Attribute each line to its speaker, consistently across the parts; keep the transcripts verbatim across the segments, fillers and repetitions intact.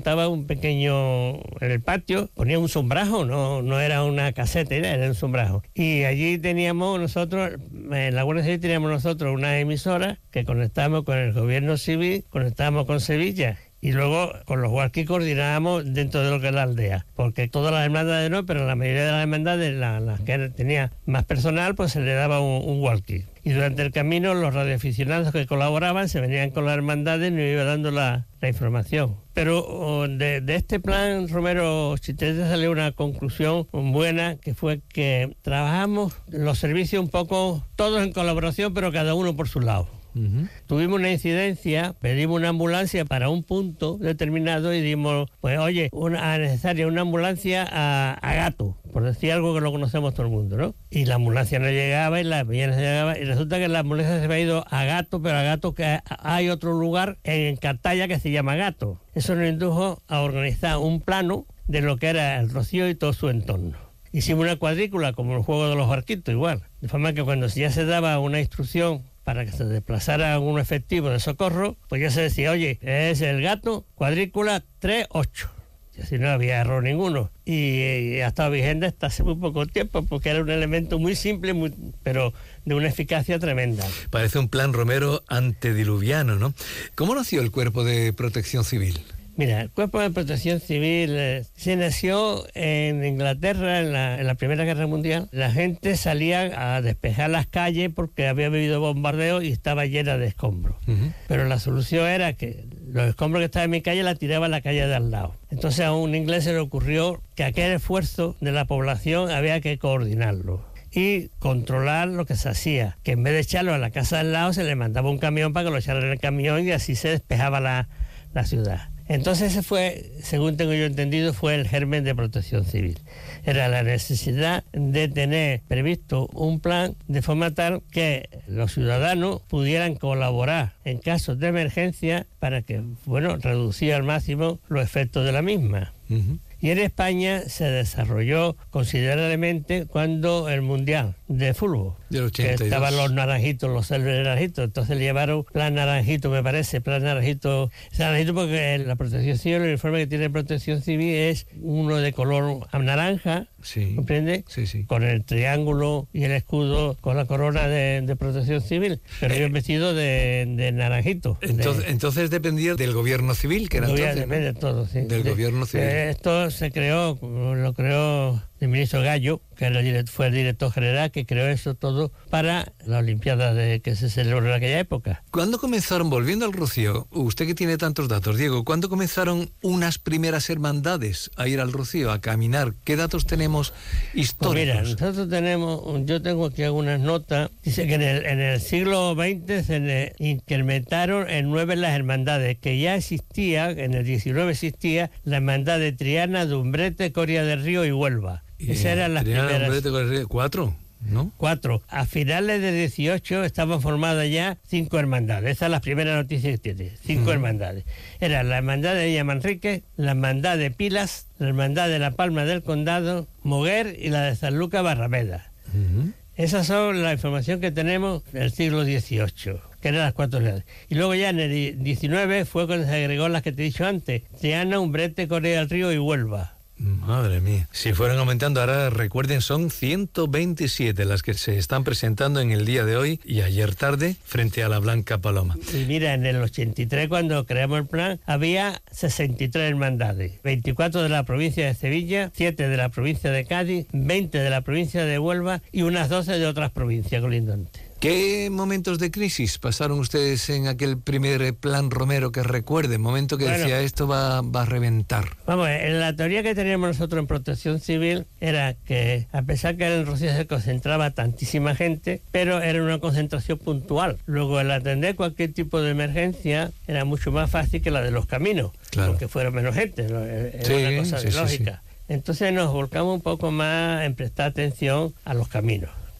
Speaker 1: Estaba un pequeño en el patio, ponía un sombrajo, no, no era una caseta, era un sombrajo. Y allí teníamos nosotros, en la Guardia Civil teníamos nosotros una emisora que conectábamos con el gobierno civil, conectábamos con Sevilla. Y luego con los walkies coordinábamos dentro de lo que es la aldea, porque todas las hermandades no, pero la mayoría de las hermandades, las la que tenía más personal, pues se le daba un, un walkie. Y durante el camino los radioaficionados que colaboraban se venían con las hermandades y nos iba dando la, la información. Pero de, de este plan Romero Chitrete salió una conclusión buena, que fue que trabajamos los servicios un poco todos en colaboración, pero cada uno por su lado. Uh-huh. Tuvimos una incidencia, pedimos una ambulancia para un punto determinado y dimos, pues oye, una necesaria una ambulancia a, a Gato, por decir algo que lo conocemos todo el mundo, ¿no? Y la ambulancia no llegaba y la vía no llegaba y resulta que la ambulancia se había ido a Gato, pero a Gato que hay otro lugar en Cartaya que se llama Gato. Eso nos indujo a organizar un plano de lo que era el Rocío y todo su entorno. Hicimos una cuadrícula como el juego de los barquitos igual, de forma que cuando ya se daba una instrucción para que se desplazara un efectivo de socorro, pues ya se decía, oye, es el Gato, cuadrícula tres ocho. Y así no había error ninguno. Y, y ha estado vigente hasta hace muy poco tiempo, porque era un elemento muy simple, muy, pero de una eficacia tremenda.
Speaker 2: Parece un plan Romero antediluviano, ¿no? ¿Cómo nació el Cuerpo de Protección Civil?
Speaker 1: Mira, el Cuerpo de Protección Civil eh, se nació en Inglaterra en la, en la Primera Guerra Mundial. La gente salía a despejar las calles porque había habido bombardeo y estaba llena de escombros. Uh-huh. Pero la solución era que los escombros que estaban en mi calle la tiraba a la calle de al lado. Entonces a un inglés se le ocurrió que aquel esfuerzo de la población había que coordinarlo y controlar lo que se hacía, que en vez de echarlo a la casa de al lado se le mandaba un camión para que lo echaran en el camión y así se despejaba la, la ciudad. Entonces ese fue, según tengo yo entendido, fue el germen de Protección Civil. Era la necesidad de tener previsto un plan de forma tal que los ciudadanos pudieran colaborar en casos de emergencia para que, bueno, reducir al máximo los efectos de la misma. Uh-huh. Y en España se desarrolló considerablemente cuando el Mundial de Fútbol,
Speaker 2: del ochenta y dos,
Speaker 1: que estaban los naranjitos, los célebres naranjitos, entonces le llevaron plan naranjito, me parece, plan naranjito, naranjito porque la Protección Civil, el uniforme que tiene Protección Civil es uno de color naranja,
Speaker 2: sí,
Speaker 1: ¿comprende?
Speaker 2: Sí, sí.
Speaker 1: Con el triángulo y el escudo, con la corona de, de Protección Civil, pero eh, yo vestido de, de naranjito.
Speaker 2: Entonces,
Speaker 1: de,
Speaker 2: entonces dependía del gobierno civil, que era
Speaker 1: gobierno,
Speaker 2: entonces,
Speaker 1: ¿no? De todo, sí.
Speaker 2: Del
Speaker 1: de,
Speaker 2: gobierno civil.
Speaker 1: Eh, esto se creó, lo creó el ministro Gallo, que era el, fue el director general, que creó eso todo para la Olimpiada de, que se celebró en aquella época.
Speaker 2: ¿Cuándo comenzaron, volviendo al Rocío, usted que tiene tantos datos, Diego, ¿cuándo comenzaron unas primeras hermandades a ir al Rocío, a caminar? ¿Qué datos tenemos históricos?
Speaker 1: Pues mira, nosotros tenemos, yo tengo aquí algunas notas, dice que en el, en el siglo veinte se le incrementaron en nueve las hermandades, que ya existía, en el diecinueve existía la hermandad de Triana, de Umbrete, Coria del Río y Huelva. Esas eran las
Speaker 2: Triana,
Speaker 1: primeras.
Speaker 2: Umbrete, Coria del Río, ¿cuatro? ¿No?
Speaker 1: Cuatro. A finales de dieciocho estaban formadas ya cinco hermandades. Esa es la primera noticia que tiene. Cinco uh-huh. hermandades. Era la hermandad de Villa Manrique, la hermandad de Pilas, la hermandad de La Palma del Condado, Moguer y la de San Lucas Barrameda. Uh-huh. Esas son la información que tenemos del siglo dieciocho, que eran las cuatro edades. Y luego ya en el diecinueve fue cuando se agregó las que te he dicho antes: Triana, Umbrete, Coria del Río y Huelva.
Speaker 2: Madre mía, si fueran aumentando, ahora recuerden, son ciento veintisiete las que se están presentando en el día de hoy y ayer tarde frente a la Blanca Paloma.
Speaker 1: Y mira, en el ochenta y tres, cuando creamos el plan, había sesenta y tres hermandades, veinticuatro de la provincia de Sevilla, siete de la provincia de Cádiz, veinte de la provincia de Huelva y unas doce de otras provincias colindantes.
Speaker 2: ¿Qué momentos de crisis pasaron ustedes en aquel primer plan Romero que recuerden? Momento que bueno, decía esto va, va a reventar.
Speaker 1: Vamos, en la teoría que teníamos nosotros en Protección Civil era que, a pesar que en el Rocío se concentraba tantísima gente, pero era una concentración puntual. Luego, el atender cualquier tipo de emergencia era mucho más fácil que la de los caminos,
Speaker 2: claro,
Speaker 1: porque fuera menos gente, era
Speaker 2: sí,
Speaker 1: una cosa
Speaker 2: sí,
Speaker 1: de
Speaker 2: sí,
Speaker 1: lógica.
Speaker 2: Sí.
Speaker 1: Entonces nos volcamos un poco más en prestar atención a los caminos.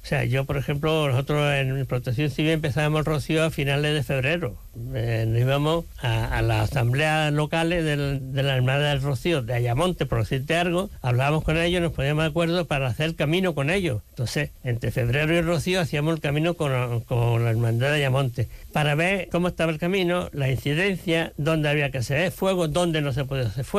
Speaker 1: O sea, yo, por ejemplo, nosotros en Protección Civil empezábamos el rocío a finales de febrero. Eh, nos íbamos a, a las asambleas locales del, de la Hermandad del Rocío de Ayamonte, por decirte algo, hablábamos con ellos, nos poníamos de acuerdo para hacer el camino con ellos. Entonces, entre febrero y el rocío hacíamos el camino con, con la Hermandad de Ayamonte, para ver cómo estaba el camino, la incidencia, dónde había que hacer fuego, dónde no se podía hacer fuego.